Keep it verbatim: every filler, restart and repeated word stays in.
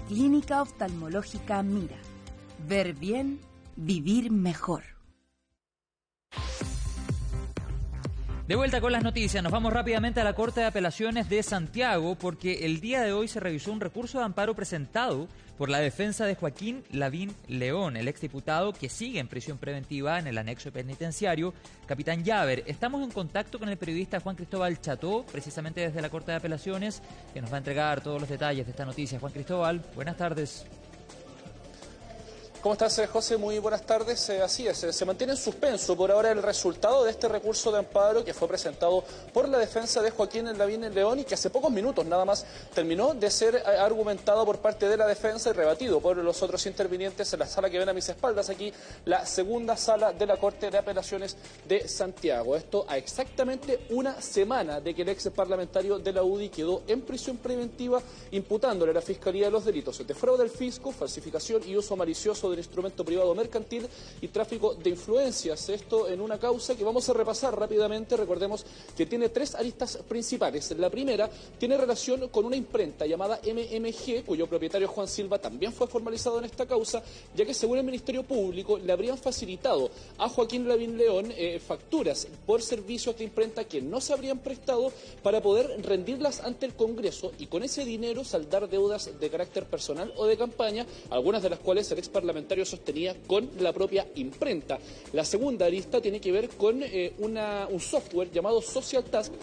Clínica Oftalmológica Mira. Ver bien, vivir mejor. De vuelta con las noticias, nos vamos rápidamente a la Corte de Apelaciones de Santiago porque el día de hoy se revisó un recurso de amparo presentado por la defensa de Joaquín Lavín León, el exdiputado que sigue en prisión preventiva en el anexo penitenciario Capitán Llaver. Estamos en contacto con el periodista Juan Cristóbal Cható, precisamente desde la Corte de Apelaciones, que nos va a entregar todos los detalles de esta noticia. Juan Cristóbal, buenas tardes. ¿Cómo estás, José? Muy buenas tardes. Eh, así es, se mantiene en suspenso por ahora el resultado de este recurso de amparo que fue presentado por la defensa de Joaquín Lavín León y que hace pocos minutos nada más terminó de ser argumentado por parte de la defensa y rebatido por los otros intervinientes en la sala que ven a mis espaldas aquí, la segunda sala de la Corte de Apelaciones de Santiago. Esto a exactamente una semana de que el ex parlamentario de la U D I quedó en prisión preventiva imputándole a la Fiscalía de los delitos de fraude al fisco, falsificación y uso malicioso de del instrumento privado mercantil y tráfico de influencias. Esto en una causa que vamos a repasar rápidamente. Recordemos que tiene tres aristas principales. La primera tiene relación con una imprenta llamada M M G, cuyo propietario Juan Silva también fue formalizado en esta causa, ya que según el Ministerio Público le habrían facilitado a Joaquín Lavín León eh, facturas por servicios de imprenta que no se habrían prestado para poder rendirlas ante el Congreso y con ese dinero saldar deudas de carácter personal o de campaña, algunas de las cuales el ex parlamentario sostenía con la propia imprenta. La segunda arista tiene que ver con eh, una, un software llamado Social Task